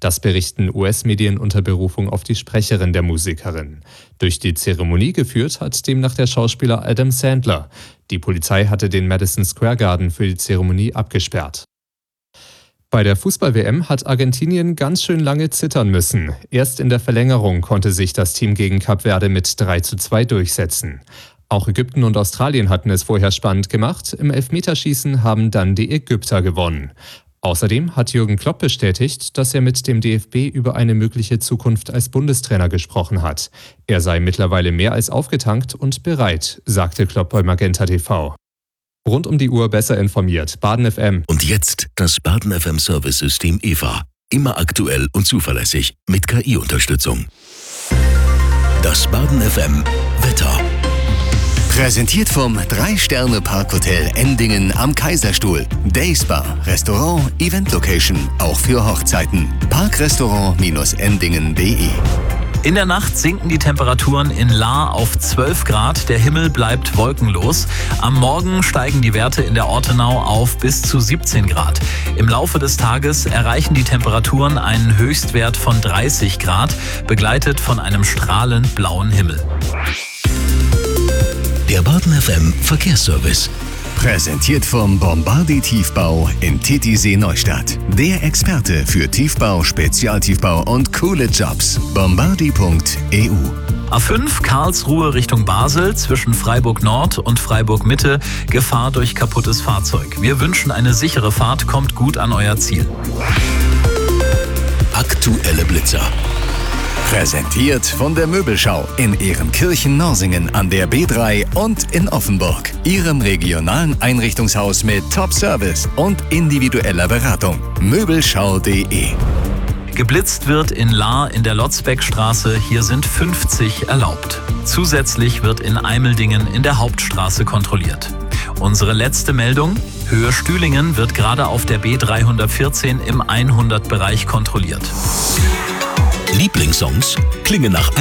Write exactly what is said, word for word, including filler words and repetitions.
Das berichten U S-Medien unter Berufung auf die Sprecherin der Musikerin. Durch die Zeremonie geführt hat demnach der Schauspieler Adam Sandler. Die Polizei hatte den Madison Square Garden für die Zeremonie abgesperrt. Bei der Fußball-W M hat Argentinien ganz schön lange zittern müssen. Erst in der Verlängerung konnte sich das Team gegen Kap Verde mit drei zu zwei durchsetzen. Auch Ägypten und Australien hatten es vorher spannend gemacht. Im Elfmeterschießen haben dann die Ägypter gewonnen. Außerdem hat Jürgen Klopp bestätigt, dass er mit dem D F B über eine mögliche Zukunft als Bundestrainer gesprochen hat. Er sei mittlerweile mehr als aufgetankt und bereit, sagte Klopp bei Magenta T V. Rund um die Uhr besser informiert. Baden F M. Und jetzt das Baden F M Service-System E V A. Immer aktuell und zuverlässig mit K I-Unterstützung. Das Baden F M Wetter. Präsentiert vom drei Sterne Parkhotel Endingen am Kaiserstuhl. Dayspa, Restaurant, Event-Location, auch für Hochzeiten. Parkrestaurant Endingen punkt de. In der Nacht sinken die Temperaturen in Lahr auf zwölf Grad, der Himmel bleibt wolkenlos. Am Morgen steigen die Werte in der Ortenau auf bis zu siebzehn Grad. Im Laufe des Tages erreichen die Temperaturen einen Höchstwert von dreißig Grad, begleitet von einem strahlend blauen Himmel. Der Baden F M Verkehrsservice. Präsentiert vom Bombardi Tiefbau in Titisee Neustadt. Der Experte für Tiefbau, Spezialtiefbau und coole Jobs. bombardi punkt e u. A fünf Karlsruhe Richtung Basel zwischen Freiburg Nord und Freiburg Mitte. Gefahr durch kaputtes Fahrzeug. Wir wünschen eine sichere Fahrt, kommt gut an euer Ziel. Aktuelle Blitzer. Präsentiert von der Möbelschau in Ehrenkirchen-Norsingen an der B drei und in Offenburg. Ihrem regionalen Einrichtungshaus mit Top-Service und individueller Beratung. Möbelschau punkt de. Geblitzt wird in Lahr in der Lotzbeckstraße. Hier sind fünfzig erlaubt. Zusätzlich wird in Eimeldingen in der Hauptstraße kontrolliert. Unsere letzte Meldung: Höhe Stühlingen wird gerade auf der B dreihundertvierzehn im hundert-Bereich kontrolliert. Lieblingssongs klingen nach